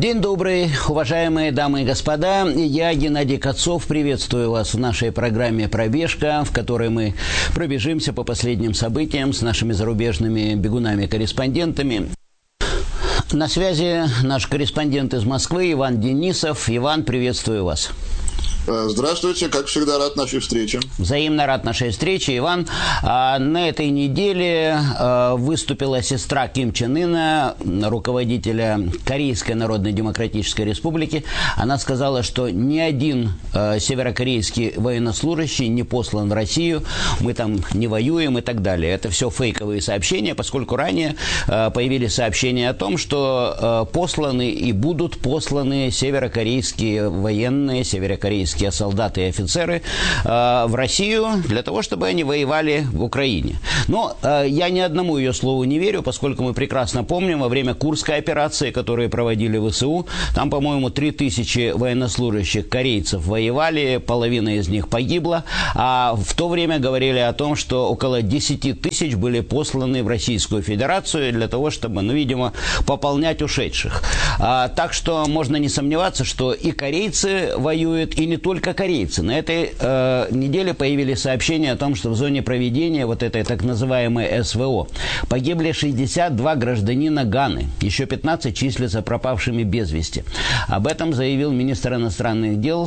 День добрый, уважаемые дамы и господа. Я, Геннадий Кацов, приветствую вас в нашей программе «Пробежка», в которой мы пробежимся по последним событиям с нашими зарубежными бегунами-корреспондентами. На связи наш корреспондент из Москвы Иван Денисов. Иван, приветствую вас. Здравствуйте, как всегда, рад нашей встрече. Взаимно рад нашей встрече, Иван. На этой неделе выступила сестра Ким Чен Ына, руководителя Корейской Народно-Демократической Республики. Она сказала, что ни один северокорейский военнослужащий не послан в Россию, мы там не воюем и так далее. Это все фейковые сообщения, поскольку ранее появились сообщения о том, что посланы и будут посланы северокорейские военные, северокорейские солдаты и офицеры в Россию для того, чтобы они воевали в Украине. Но я ни одному ее слову не верю, поскольку мы прекрасно помним, во время Курской операции, которую проводили ВСУ, там, по-моему, 3000 военнослужащих корейцев воевали, половина из них погибла, а в то время говорили о том, что около 10 тысяч были посланы в Российскую Федерацию для того, чтобы, видимо, пополнять ушедших. Так что можно не сомневаться, что и корейцы воюют, и не только корейцы. На этой неделе появились сообщения о том, что в зоне проведения вот этой так называемой СВО погибли 62 гражданина Ганы. Еще 15 числятся пропавшими без вести. Об этом заявил министр иностранных дел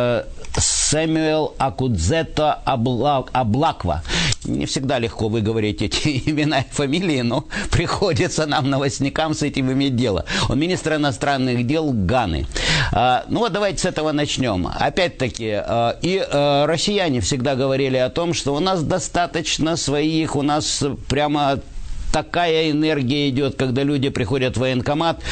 Сэмюэл Акудзето Аблаква. Не всегда легко выговорить эти имена и фамилии, но приходится нам, новостникам, с этим иметь дело. Он министр иностранных дел Ганы. Давайте с этого начнем. Опять-таки, и россияне всегда говорили о том, что у нас достаточно своих, у нас прямо такая энергия идет, когда люди приходят в военкомат.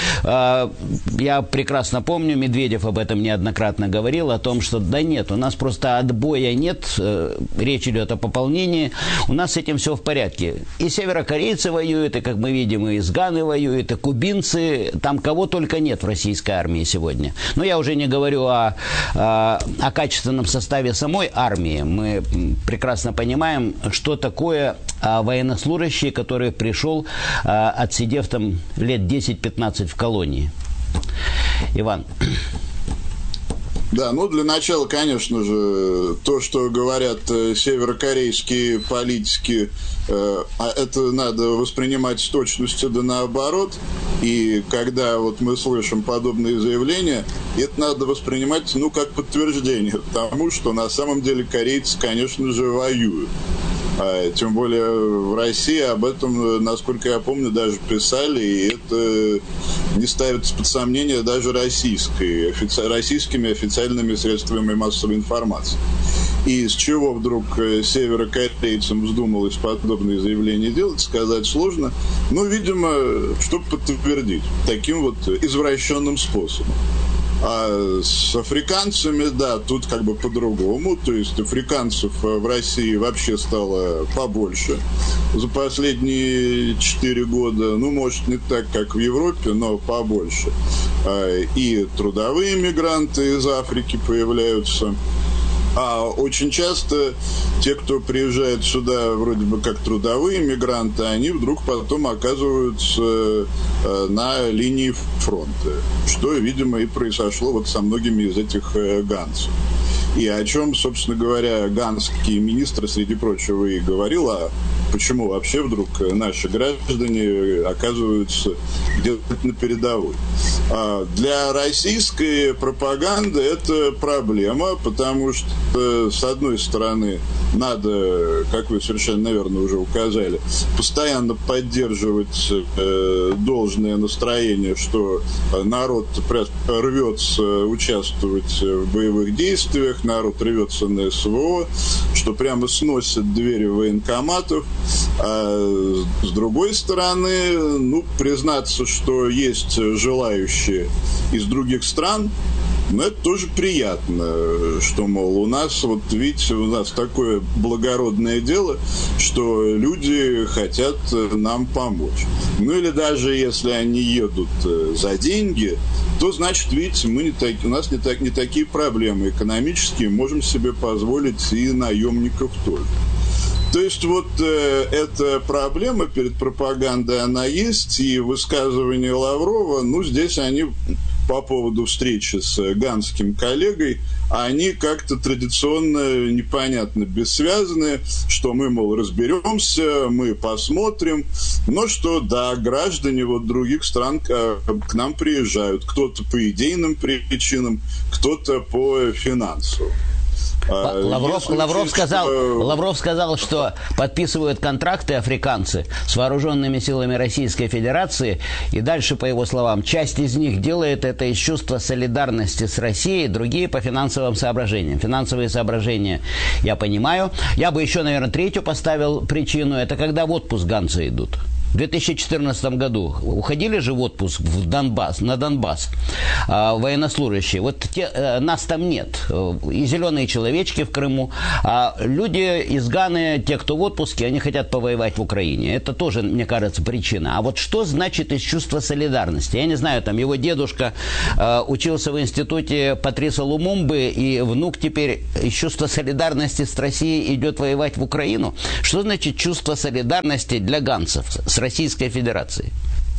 Я прекрасно помню, Медведев об этом неоднократно говорил, о том, что да нет, у нас просто отбоя нет, речь идет о пополнении, у нас с этим все в порядке. И северокорейцы воюют, и, как мы видим, и из Ганы воюют, и кубинцы, там кого только нет в российской армии сегодня. Но я уже не говорю о качественном составе самой армии. Мы прекрасно понимаем, что такое военнослужащий, который пришел, отсидев там лет 10-15 в колонии. Иван. Да, для начала, конечно же, то, что говорят северокорейские политики, это надо воспринимать с точностью да наоборот. И когда мы слышим подобные заявления, это надо воспринимать, как подтверждение тому, что на самом деле корейцы, конечно же, воюют. Тем более в России об этом, насколько я помню, даже писали, и это не ставится под сомнение даже российскими официальными средствами массовой информации. И с чего вдруг северокорейцам вздумалось подобные заявления делать, сказать сложно. Видимо, чтобы подтвердить таким извращенным способом. А с африканцами, да, тут по-другому. То есть африканцев в России вообще стало побольше за последние 4 года. Может, не так, как в Европе, но побольше. И трудовые мигранты из Африки появляются. А очень часто те, кто приезжает сюда вроде бы как трудовые мигранты, они вдруг потом оказываются на линии фронта, что, видимо, и произошло со многими из этих ганцев. И о чем, собственно говоря, ганский министр, среди прочего, и говорил, почему вообще вдруг наши граждане оказываются где-то на передовой. Для российской пропаганды это проблема, потому что, с одной стороны, надо, как вы совершенно, наверное, уже указали, постоянно поддерживать должное настроение, что народ рвется участвовать в боевых действиях, народ рвется на СВО, что прямо сносят двери военкоматов. А с другой стороны, признаться, что есть желающие из других стран, это тоже приятно, что, у нас, видите, у нас такое благородное дело, что люди хотят нам помочь. Или даже если они едут за деньги, то, значит, видите, у нас не такие проблемы экономические, можем себе позволить и наемников тоже. То есть эта проблема перед пропагандой, она есть, и высказывания Лаврова, здесь они по поводу встречи с ганским коллегой, они как-то традиционно непонятно бессвязны, что мы, мол, разберемся, мы посмотрим, но что, да, граждане вот других стран к нам приезжают, кто-то по идейным причинам, кто-то по финансовым. Лавров сказал, что подписывают контракты африканцы с вооруженными силами Российской Федерации, и дальше, по его словам, часть из них делает это из чувства солидарности с Россией, другие по финансовым соображениям. Финансовые соображения я понимаю. Я бы еще, наверное, третью поставил причину. Это когда в отпуск ганцы идут. В 2014 году уходили же в отпуск на Донбасс военнослужащие. Вот нас там нет. И зеленые человечки в Крыму. А люди из Ганы, те, кто в отпуске, они хотят повоевать в Украине. Это тоже, мне кажется, причина. А вот что значит из чувства солидарности? Я не знаю, там его дедушка учился в институте Патриса Лумумбы, и внук теперь из чувства солидарности с Россией идет воевать в Украину. Что значит чувство солидарности для ганцев с Российской Федерацией?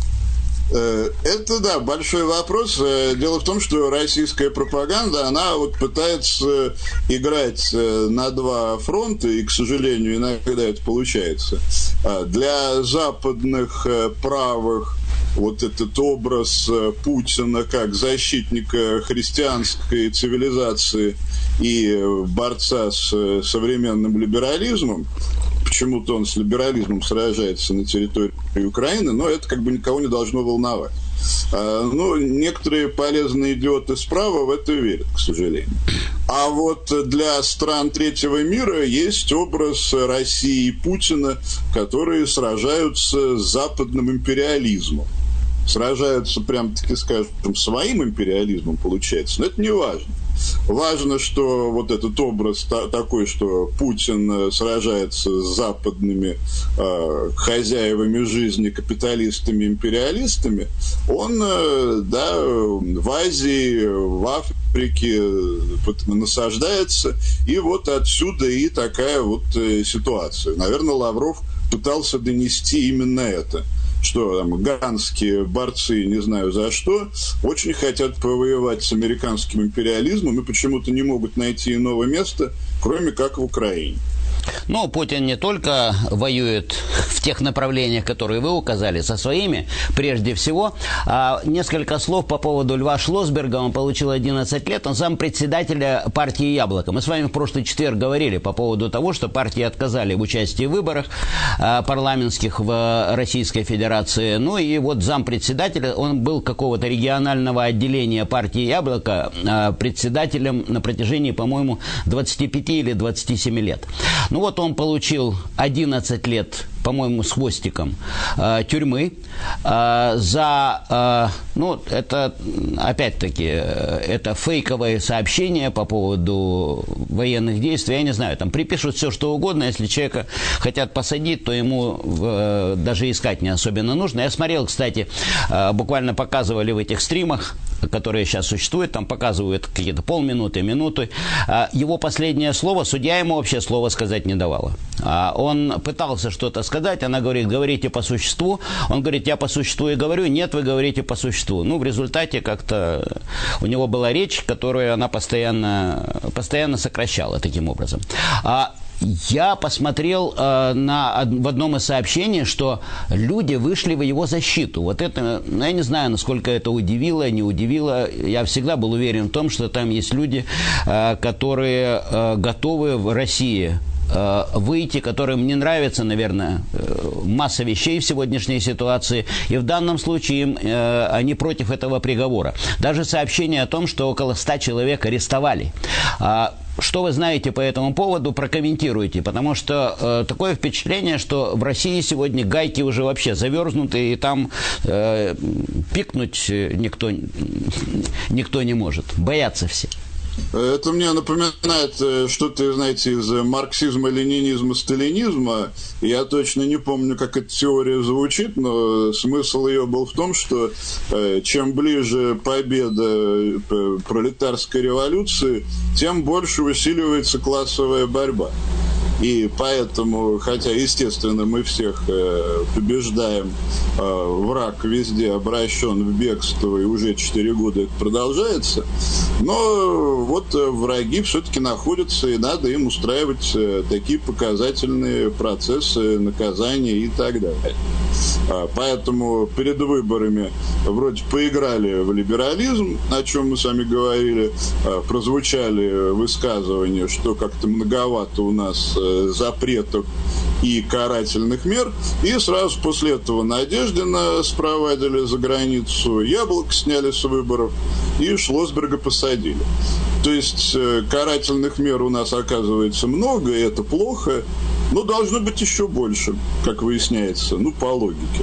Это, да, большой вопрос. Дело в том, что российская пропаганда, она вот пытается играть на два фронта, и, к сожалению, иногда это получается. Для западных правых вот этот образ Путина как защитника христианской цивилизации и борца с современным либерализмом, почему-то он с либерализмом сражается на территории Украины, но это как бы никого не должно волновать. Но некоторые полезные идиоты справа в это верят, к сожалению. А вот для стран третьего мира есть образ России и Путина, которые сражаются с западным империализмом. Сражаются, прям-таки скажем, своим империализмом, получается, но это не важно. Важно, что вот этот образ такой, что Путин сражается с западными хозяевами жизни, капиталистами, империалистами, он, да, в Азии, в Африке насаждается, и вот отсюда и такая вот ситуация. Наверное, Лавров пытался донести именно это, что там ганские борцы, не знаю за что, очень хотят повоевать с американским империализмом и почему-то не могут найти иного места, кроме как в Украине. Но Путин не только воюет в тех направлениях, которые вы указали, со своими, прежде всего. Несколько слов по поводу Льва Шлосберга. Он получил 11 лет. Он зампредседателя партии «Яблоко». Мы с вами в прошлый четверг говорили по поводу того, что партии отказали в участии в выборах парламентских в Российской Федерации. Ну и вот зампредседателя, он был какого-то регионального отделения партии «Яблоко» председателем на протяжении, по-моему, 25 или 27 лет. Ну вот он получил 11 лет, по-моему, с хвостиком тюрьмы за, ну, это, опять-таки, это фейковое сообщение по поводу военных действий. Я не знаю, там припишут все, что угодно. Если человека хотят посадить, то ему даже искать не особенно нужно. Я смотрел, кстати, буквально показывали в этих стримах, которые сейчас существуют, там показывают какие-то полминуты, минуты. Его последнее слово, судья ему вообще слова сказать не давала. Он пытался что-то сказать, она говорит, говорите по существу. Он говорит, я по существу и говорю, нет, вы говорите по существу. Ну, в результате как-то у него была речь, которую она постоянно сокращала таким образом. Я посмотрел в одном из сообщений, что люди вышли в его защиту. Вот это, я не знаю, насколько это удивило, не удивило. Я всегда был уверен в том, что там есть люди, которые готовы в России выйти, которым не нравится, наверное, масса вещей в сегодняшней ситуации, и в данном случае они против этого приговора. Даже сообщение о том, что около 100 человек арестовали. Что вы знаете по этому поводу, прокомментируйте, потому что такое впечатление, что в России сегодня гайки уже вообще заверзнуты, и там пикнуть никто не может. Боятся все. Это мне напоминает что-то, знаете, из марксизма, ленинизма, сталинизма. Я точно не помню, как эта теория звучит, но смысл ее был в том, что чем ближе победа пролетарской революции, тем больше усиливается классовая борьба. И поэтому, хотя, естественно, мы всех побеждаем, враг везде обращен в бегство, и уже 4 года это продолжается, но вот враги все-таки находятся, и надо им устраивать такие показательные процессы, наказания и так далее. Поэтому перед выборами вроде поиграли в либерализм, о чем мы с вами говорили, прозвучали высказывания, что как-то многовато у нас запретов и карательных мер, и сразу после этого Надеждина спровадили за границу, Яблоко сняли с выборов и Шлосберга посадили. То есть карательных мер у нас оказывается много, и это плохо, но должно быть еще больше, как выясняется, ну, по логике.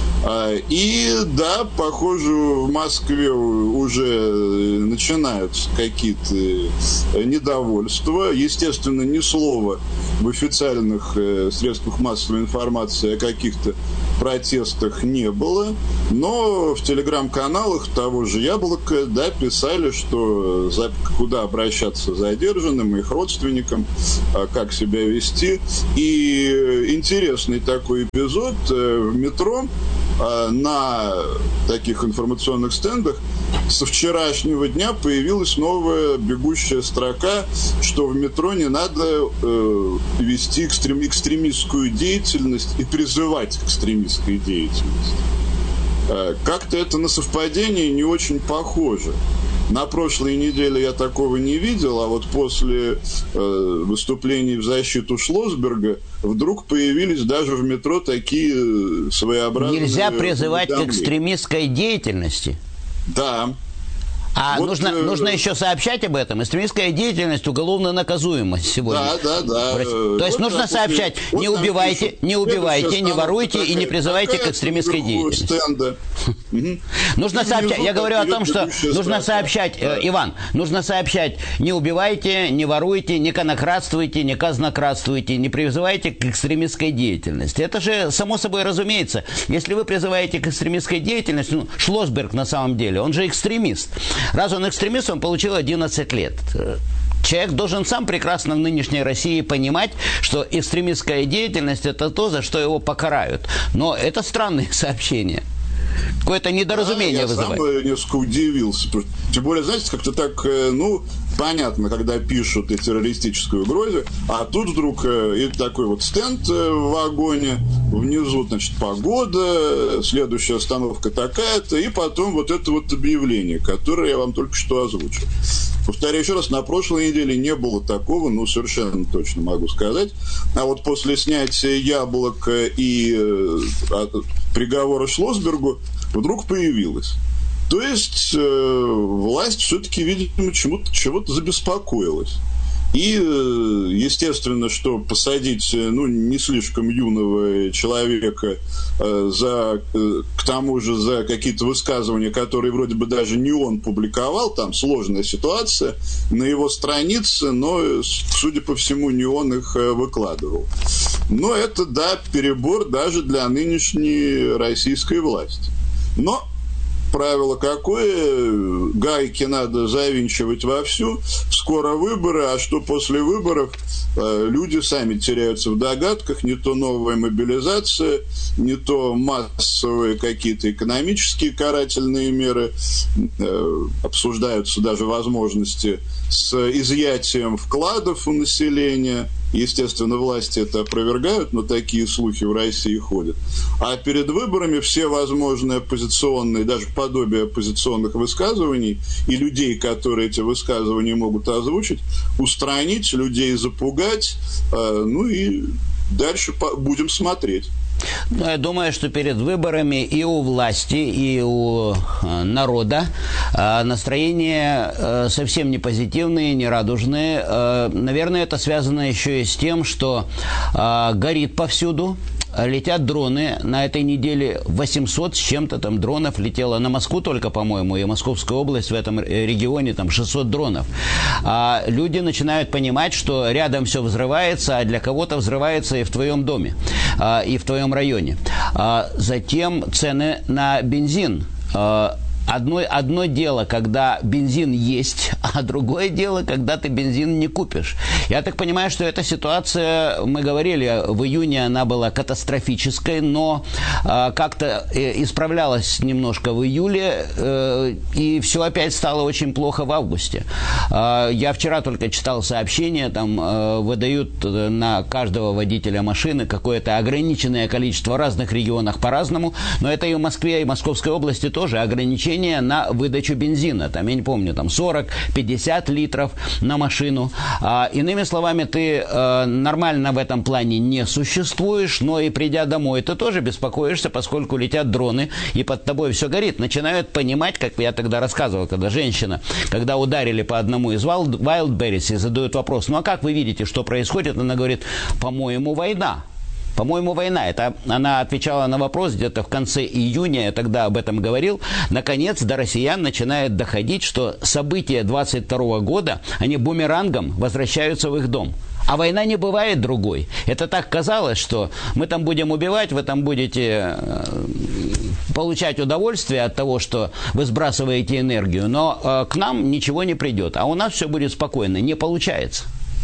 И да, похоже, в Москве уже начинаются какие-то недовольства. Естественно, ни слова в официальных средствах массовой информации о каких-то протестах не было, но в телеграм-каналах того же Яблока, да, писали, что куда обращаться задержанным, их родственникам, как себя вести. И интересный такой эпизод в метро. На таких информационных стендах со вчерашнего дня появилась новая бегущая строка, что в метро не надо вести экстремистскую деятельность и призывать к экстремистской деятельности. Как-то это на совпадение не очень похоже. На прошлой неделе я такого не видел, а вот после выступлений в защиту Шлосберга вдруг появились даже в метро такие своеобразные... Нельзя призывать к экстремистской деятельности? Да. А вот, нужно еще сообщать об этом. Экстремистская деятельность уголовно наказуема сегодня. Да. То есть нужно сообщать: не убивайте, не воруйте и не призывайте к экстремистской деятельности. Нужно сообщать. Я говорю о том, что нужно сообщать, Иван, нужно сообщать: не убивайте, не воруйте, не конократствуйте, не казнократствуйте, не призывайте к экстремистской деятельности. Это же само собой разумеется. Если вы призываете к экстремистской деятельности, ну, Шлосберг на самом деле, он же экстремист. Раз он экстремист, он получил 11 лет. Человек должен сам прекрасно в нынешней России понимать, что экстремистская деятельность – это то, за что его покарают. Но это странные сообщения. Какое-то недоразумение вызывает. Я сам несколько удивился. Тем более, знаете, как-то так, понятно, когда пишут о террористической угрозе, а тут вдруг и такой вот стенд в вагоне, внизу, значит, погода, следующая остановка такая-то, и потом вот это вот объявление, которое я вам только что озвучил. Повторяю еще раз, на прошлой неделе не было такого, совершенно точно могу сказать. А вот после снятия Яблока и приговора Шлосбергу вдруг появилось. То есть власть все-таки, видимо, чего-то забеспокоилась. И, естественно, что посадить, не слишком юного человека к тому же за какие-то высказывания, которые вроде бы даже не он публиковал, там сложная ситуация, на его странице, но, судя по всему, не он их выкладывал. Но это, да, перебор даже для нынешней российской власти. Но правило какое? Гайки надо завинчивать вовсю. Скоро выборы, а что после выборов? Люди сами теряются в догадках. Не то новая мобилизация, не то массовые какие-то экономические карательные меры. Обсуждаются даже возможности с изъятием вкладов у населения. Естественно, власти это опровергают, но такие слухи в России ходят. А перед выборами все возможные оппозиционные, даже подобие оппозиционных высказываний и людей, которые эти высказывания могут озвучить, устранить, людей запугать, и дальше будем смотреть. Я думаю, что перед выборами и у власти, и у народа настроения совсем не позитивные, не радужные. Наверное, это связано еще и с тем, что горит повсюду. Летят дроны. На этой неделе 800 с чем-то там дронов летело на Москву только, по-моему, и Московскую область в этом регионе, там 600 дронов. А люди начинают понимать, что рядом все взрывается, а для кого-то взрывается и в твоем доме, и в твоем районе. Затем цены на бензин. одно дело, когда бензин есть, а другое дело, когда ты бензин не купишь. Я так понимаю, что эта ситуация, мы говорили, в июне она была катастрофической, но как-то исправлялась немножко в июле, и все опять стало очень плохо в августе. Я вчера только читал сообщение, там выдают на каждого водителя машины какое-то ограниченное количество в разных регионах по-разному, но это и в Москве, и в Московской области тоже ограничение на выдачу бензина. Там, я не помню, там 40-50 литров на машину. Иными словами, ты нормально в этом плане не существуешь, но и придя домой, ты тоже беспокоишься, поскольку летят дроны, и под тобой все горит. Начинают понимать, как я тогда рассказывал, когда женщина, когда ударили по одному из Wildberries, и задают вопрос: ну а как вы видите, что происходит? Она говорит: по-моему, война. По-моему, война. Это она отвечала на вопрос где-то в конце июня, я тогда об этом говорил. Наконец, до россиян начинает доходить, что события 22 года, они бумерангом возвращаются в их дом. А война не бывает другой. Это так казалось, что мы там будем убивать, вы там будете получать удовольствие от того, что вы сбрасываете энергию, но к нам ничего не придет. А у нас все будет спокойно. Не получается.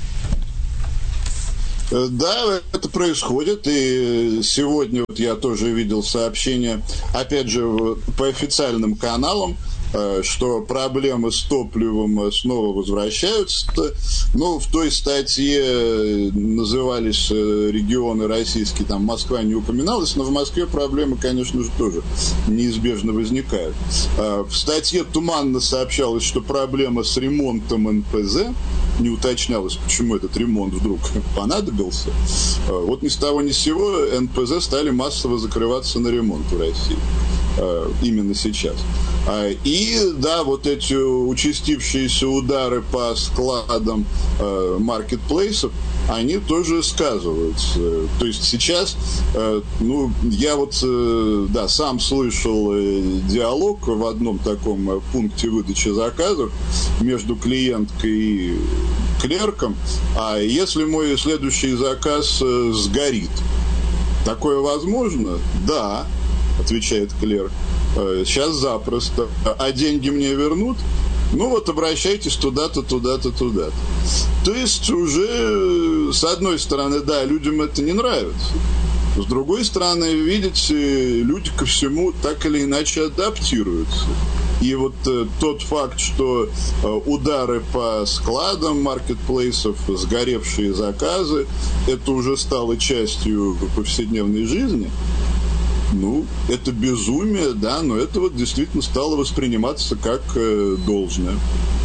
Да, это происходит, и сегодня вот я тоже видел сообщение, опять же, по официальным каналам, что проблемы с топливом снова возвращаются. Ну, в той статье назывались регионы российские, там Москва не упоминалась, но в Москве проблемы, конечно же, тоже неизбежно возникают. В статье туманно сообщалось, что проблема с ремонтом НПЗ, не уточнялось, почему этот ремонт вдруг понадобился. Вот ни с того ни с сего НПЗ стали массово закрываться на ремонт в России. Именно сейчас. И да, вот эти участившиеся удары по складам маркетплейсов, они тоже сказываются. То есть сейчас, ну, я вот, да, сам слышал диалог в одном таком пункте выдачи заказов между клиенткой и клерком: а если мой следующий заказ сгорит, такое возможно? Да, отвечает клерк. Сейчас запросто. А деньги мне вернут? Ну вот обращайтесь туда-то, туда-то, туда-то. То есть уже, с одной стороны, да, людям это не нравится. С другой стороны, видите, люди ко всему так или иначе адаптируются. И вот тот факт, что удары по складам маркетплейсов, сгоревшие заказы, это уже стало частью повседневной жизни. Ну, это безумие, да, но это вот действительно стало восприниматься как должное.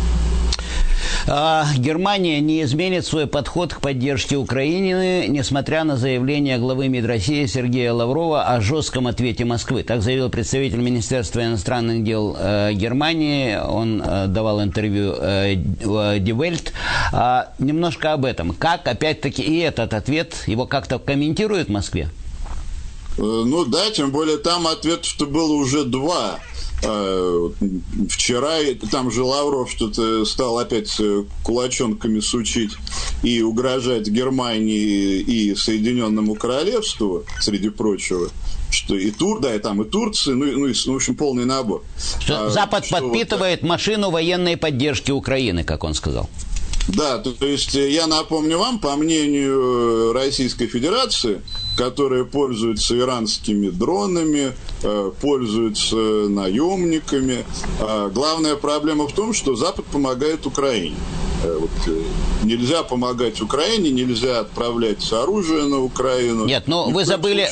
Германия не изменит свой подход к поддержке Украины, несмотря на заявление главы МИД России Сергея Лаврова о жестком ответе Москвы. Так заявил представитель Министерства иностранных дел Германии. Он давал интервью Die Welt. Немножко об этом. Как, опять-таки, и этот ответ, его как-то комментируют в Москве? Ну да, тем более там ответов-то было уже два. Вчера там же Лавров что-то стал опять кулачонками сучить и угрожать Германии и Соединенному Королевству, среди прочего, что и да, и там и Турции, ну, в общем, полный набор. Что Запад подпитывает машину военной поддержки Украины, как он сказал. Да, то есть я напомню вам, по мнению Российской Федерации, которые пользуются иранскими дронами, пользуются наемниками, главная проблема в том, что Запад помогает Украине. Вот, нельзя помогать Украине, нельзя отправлять оружие на Украину. Нет, но вы забыли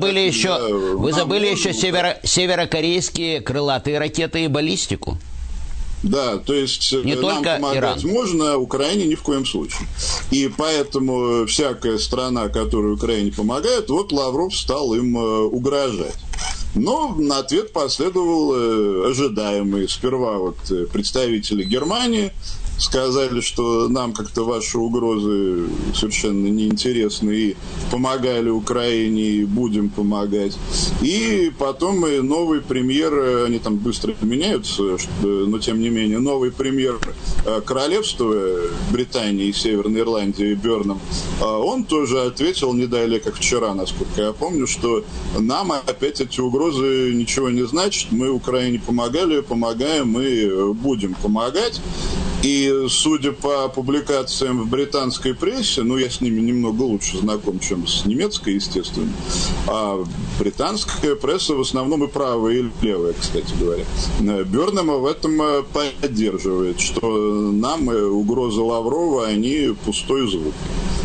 еще северокорейские крылатые ракеты и баллистику. Да, то есть не нам помогать Иран. можно, Украине ни в коем случае. И поэтому всякая страна, которая Украине помогает, вот Лавров стал им угрожать. Но на ответ последовал ожидаемый. Сперва вот представители Германии сказали, что нам как-то ваши угрозы совершенно неинтересны, и помогали Украине, и будем помогать. И потом и новый премьер, они там быстро меняются, но тем не менее, новый премьер королевства Британии и Северной Ирландии Бёрнам, он тоже ответил не далее, как вчера, насколько я помню, что нам опять эти угрозы ничего не значат, мы Украине помогали, помогаем и будем помогать. И, судя по публикациям в британской прессе, ну, я с ними немного лучше знаком, чем с немецкой, естественно, а британская пресса в основном и правая, и левая, кстати говоря, Бёрнама в этом поддерживает, что нам угрозы Лаврова, они пустой звук.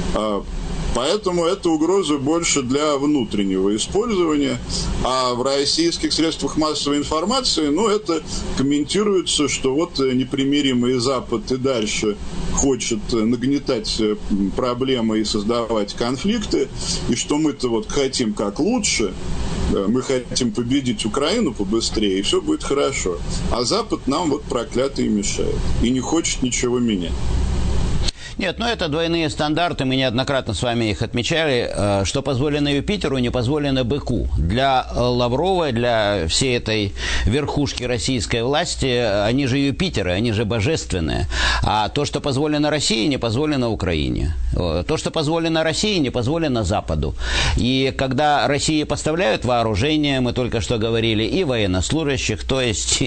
Поэтому эта угроза больше для внутреннего использования. А в российских средствах массовой информации, ну, это комментируется, что вот непримиримый Запад и дальше хочет нагнетать проблемы и создавать конфликты, и что мы-то вот хотим как лучше, мы хотим победить Украину побыстрее, и все будет хорошо. А Запад нам вот проклятый мешает и не хочет ничего менять. Нет, ну это двойные стандарты, мы неоднократно с вами их отмечали, что позволено Юпитеру, не позволено быку. Для Лаврова, для всей этой верхушки российской власти, они же Юпитеры, они же божественные. А то, что позволено России, не позволено Украине. То, что позволено России, не позволено Западу. И когда России поставляют вооружение, мы только что говорили, и военнослужащих, то есть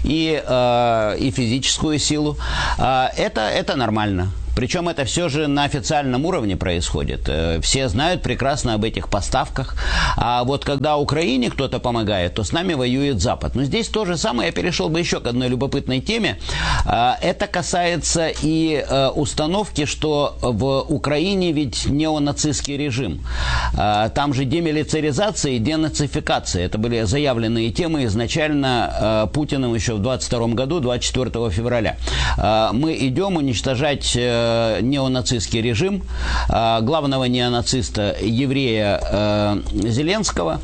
и физическую силу, это нормально. Причем это все же на официальном уровне происходит. Все знают прекрасно об этих поставках. А вот когда Украине кто-то помогает, то с нами воюет Запад. Но здесь то же самое. Я перешел бы еще к одной любопытной теме. Это касается и установки, что в Украине ведь неонацистский режим. Там же демилитаризация и денацификация. Это были заявленные темы изначально Путиным еще в 22 году, 24 февраля. Мы идем уничтожать неонацистский режим, главного неонациста, еврея Зеленского,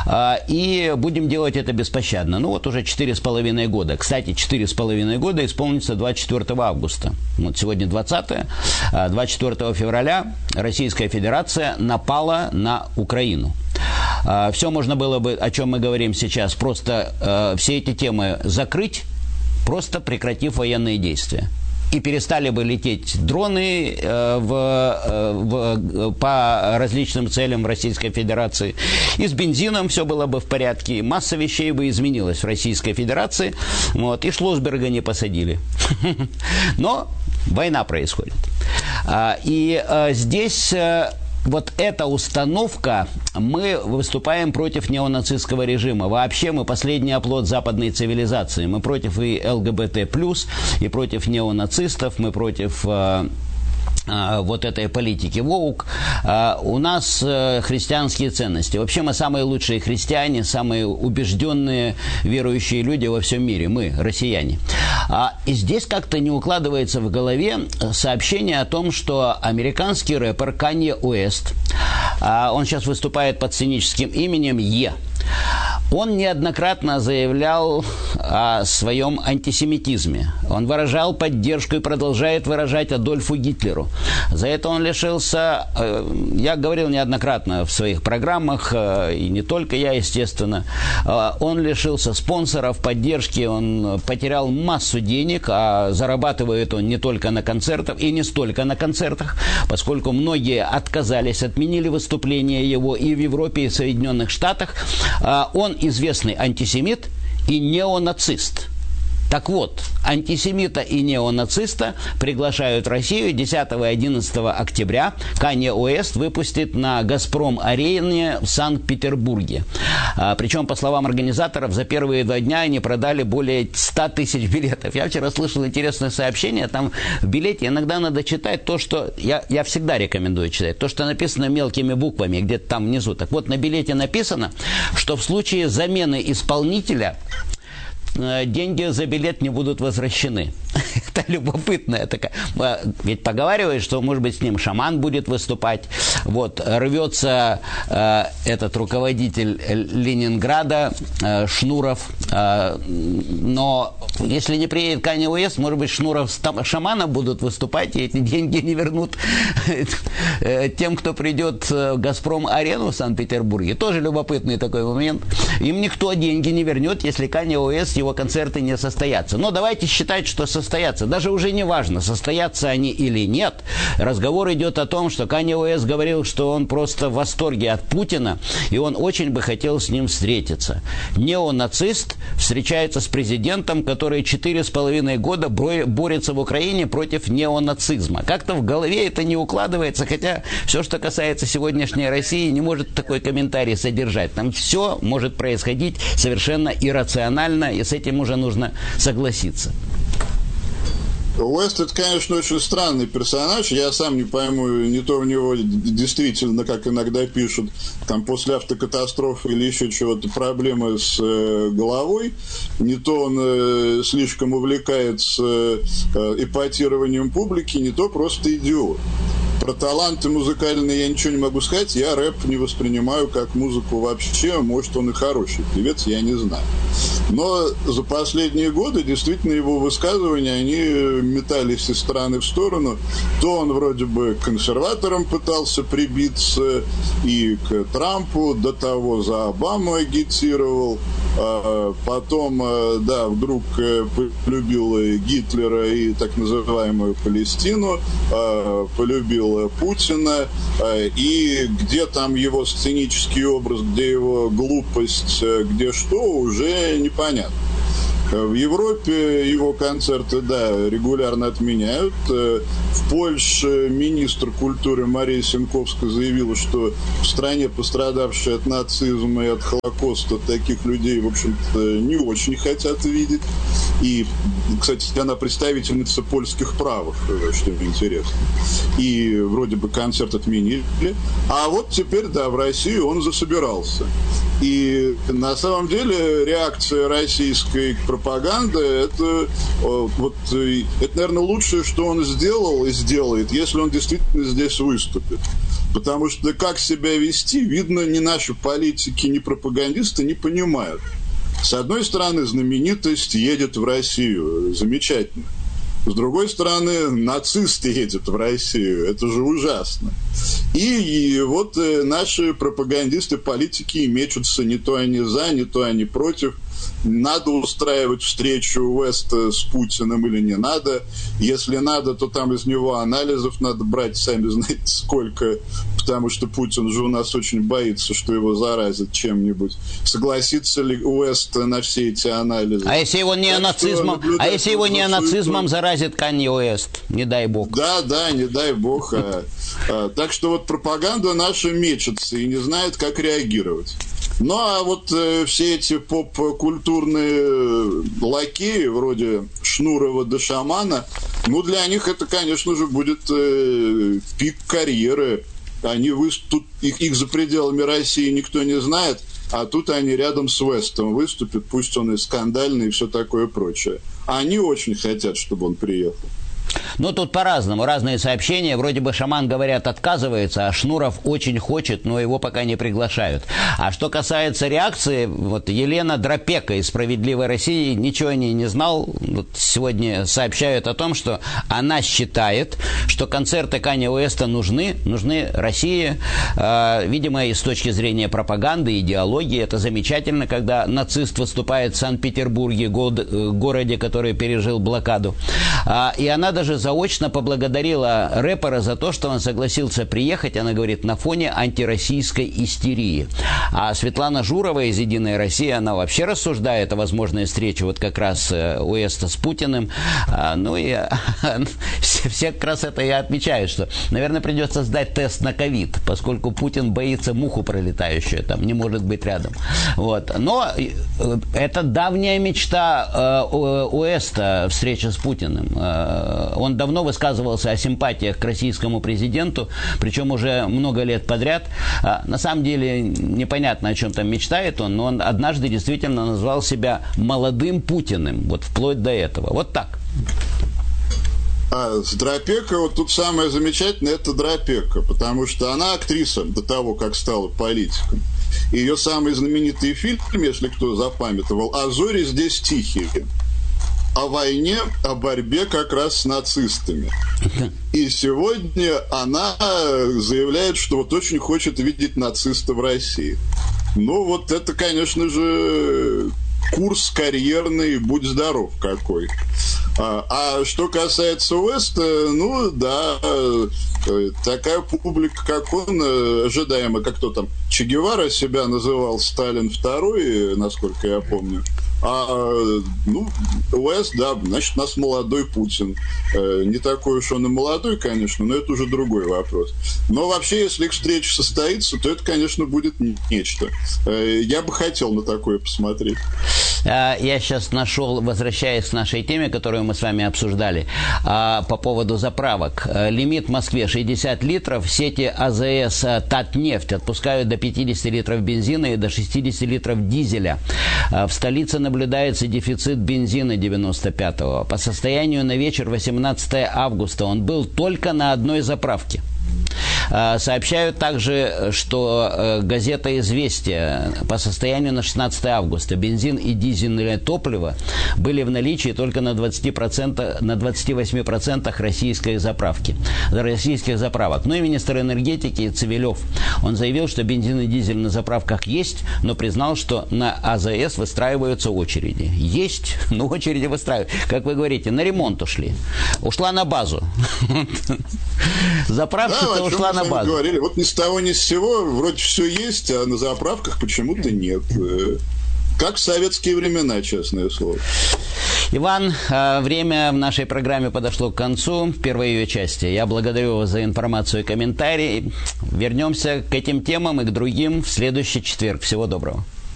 и будем делать это беспощадно. Ну вот уже 4,5 года. Кстати, 4,5 года исполнится 24 августа. Вот сегодня 20-е. 24 февраля Российская Федерация напала на Украину. Все можно было бы, о чем мы говорим сейчас, просто все эти темы закрыть, просто прекратив военные действия. И перестали бы лететь дроны по различным целям в Российской Федерации. И с бензином все было бы в порядке. Масса вещей бы изменилась в Российской Федерации. Вот, и Шлоссберга не посадили. Но война происходит. И здесь... Вот эта установка, мы выступаем против неонацистского режима. Вообще мы последний оплот западной цивилизации. Мы против и ЛГБТ+, и против неонацистов, мы против вот этой политики woke. У нас христианские ценности. Вообще мы самые лучшие христиане, самые убежденные верующие люди во всем мире. Мы, россияне. И здесь как-то не укладывается в голове сообщение о том, что американский рэпер Канье Уэст, он сейчас выступает под сценическим именем Е. Он неоднократно заявлял о своем антисемитизме. Он выражал поддержку и продолжает выражать Адольфу Гитлеру. За это он лишился, я говорил неоднократно в своих программах, и не только я, естественно, он лишился спонсоров, поддержки, он потерял массу денег, а зарабатывает он не только на концертах и не столько на концертах, поскольку многие отказались, отменили выступления его и в Европе, и в Соединенных Штатах. Он известный антисемит и неонацист. Так вот, антисемита и неонациста приглашают в Россию 10 и 11 октября. Канье Уэст выпустит на «Газпром-арене» в Санкт-Петербурге. Причем, по словам организаторов, за первые 2 дня они продали более 100 тысяч билетов. Я вчера слышал интересное сообщение. Там в билете иногда надо читать то, что... Я всегда рекомендую читать. То, что написано мелкими буквами, где-то там внизу. Так вот, на билете написано, что в случае замены исполнителя деньги за билет не будут возвращены. это любопытная такая. Ведь поговаривают, что, может быть, с ним шаман будет выступать. Вот, рвется этот руководитель Ленинграда, Шнуров. Но если не приедет Канье Уэст, может быть, Шнуров с шаманом будут выступать, и эти деньги не вернут тем, кто придет в «Газпром-арену» в Санкт-Петербурге. Тоже любопытный такой момент. Им никто деньги не вернет, если Канье Уэст, его концерты не состоятся. Но давайте считать, что состоятся. Даже уже не важно, состоятся они или нет. Разговор идет о том, что Канье Уэст говорил, что он просто в восторге от Путина, и он очень бы хотел с ним встретиться. Неонацист встречается с президентом, который 4,5 года борется в Украине против неонацизма. Как-то в голове это не укладывается, хотя все, что касается сегодняшней России, не может такой комментарий содержать. Там все может происходить совершенно иррационально, и с этим уже нужно согласиться. Уэст — это, конечно, очень странный персонаж. Я сам не пойму, не то у него действительно, как иногда пишут, там после автокатастрофы или еще чего-то проблемы с головой, не то он слишком увлекается эпатированием публики, не то просто идиот. Про таланты музыкальные я ничего не могу сказать. Я рэп не воспринимаю как музыку вообще. Может, он и хороший певец, я не знаю. Но за последние годы действительно его высказывания, они метались из стороны в сторону. То он вроде бы к консерваторам пытался прибиться и к Трампу, до того за Обаму агитировал. Потом, да, вдруг полюбил Гитлера и так называемую Палестину, полюбил Путина, и где там его сценический образ, где его глупость, где что, уже непонятно. В Европе его концерты, да, регулярно отменяют. В Польше министр культуры Мария Сенковская заявила, что в стране, пострадавшей от нацизма и от Холокоста, таких людей, в общем-то, не очень хотят видеть. И, кстати, она представительница польских правых, что интересно. И вроде бы концерт отменили. А вот теперь, да, в России он засобирался. И на самом деле реакция российской пропаганды это, наверное, лучшее, что он сделал и сделает, если он действительно здесь выступит. Потому что как себя вести, видно, ни наши политики, ни пропагандисты не понимают. С одной стороны, знаменитость едет в Россию. Замечательно. С другой стороны, нацист едет в Россию. Это же ужасно. И вот наши пропагандисты, политики мечутся, не то они за, не то они против. Надо устраивать встречу Уэста с Путиным или не надо. Если надо, то там из него анализов надо брать, сами знаете, сколько. Потому что Путин же у нас очень боится, что его заразят чем-нибудь. Согласится ли Уэст на все эти анализы? А если его неонацизмом заразит Канье Уэст? Не дай бог. Да, не дай бог. Так что вот пропаганда наша мечется и не знает, как реагировать. Ну, а вот все эти поп-культурные лакеи, вроде Шнурова до Шамана, ну, для них это, конечно же, будет пик карьеры. Они выступят, их за пределами России никто не знает, а тут они рядом с Уэстом выступят, пусть он и скандальный, и все такое прочее. Они очень хотят, чтобы он приехал. Ну, тут по-разному, разные сообщения. Вроде бы шаман, говорят, отказывается, а Шнуров очень хочет, но его пока не приглашают. А что касается реакции, вот Елена Дропека из «Справедливой России», ничего о ней не знал. Вот сегодня сообщают о том, что она считает, что концерты Канье Уэста нужны России. Видимо, и с точки зрения пропаганды, идеологии, это замечательно, когда нацист выступает в Санкт-Петербурге, городе, который пережил блокаду. И она даже заочно поблагодарила рэпера за то, что он согласился приехать, она говорит, на фоне антироссийской истерии. А Светлана Журова из «Единой России», она вообще рассуждает о возможной встрече вот как раз Уэста с Путиным. Ну и все как раз это и отмечают, что, наверное, придется сдать тест на ковид, поскольку Путин боится муху пролетающую, там не может быть рядом. Вот. Но это давняя мечта Уэста, встреча с Путиным. Он давно высказывался о симпатиях к российскому президенту, причем уже много лет подряд. На самом деле непонятно, о чем там мечтает он, но он однажды действительно назвал себя молодым Путиным, вот вплоть до этого. Вот так. А с Дропека, вот тут самое замечательное, это Дропека, потому что она актриса до того, как стала политиком. И ее самый знаменитый фильм, если кто запамятовал, «А зори здесь тихие». О войне, о борьбе как раз с нацистами. И сегодня она заявляет, что вот очень хочет видеть нациста в России. Ну, вот это, конечно же, курс карьерный, будь здоров какой. А что касается Уэста, ну, да, такая публика, как он, ожидаемо, как кто там, Че Гевара себя называл, Сталин II, насколько я помню. Ну, Уэст, да, значит, у нас молодой Путин. Не такой уж он и молодой, конечно, но это уже другой вопрос. Но вообще, если их встреча состоится, то это, конечно, будет нечто. Я бы хотел на такое посмотреть. Я сейчас нашел, возвращаясь к нашей теме, которую мы с вами обсуждали, по поводу заправок. Лимит в Москве 60 литров. Сети АЗС «Татнефть» отпускают до 50 литров бензина и до 60 литров дизеля. В столице наблюдается дефицит бензина 95-го. По состоянию на вечер 18 августа он был только на одной заправке. Сообщают также, что газета «Известия» по состоянию на 16 августа бензин и дизельное топливо были в наличии только на 28% российских заправок. Ну и министр энергетики Цивилев, он заявил, что бензин и дизель на заправках есть, но признал, что на АЗС выстраиваются очереди. Есть, но очереди выстраивают. Как вы говорите, на ремонт ушли. Ушла на базу. Заправка-то ушла на базу. Говорили, вот ни с того ни с сего, вроде все есть, а на заправках почему-то нет. Как в советские времена, честное слово. Иван, время в нашей программе подошло к концу, в первой ее части. Я благодарю вас за информацию и комментарии. Вернемся к этим темам и к другим в следующий четверг. Всего доброго.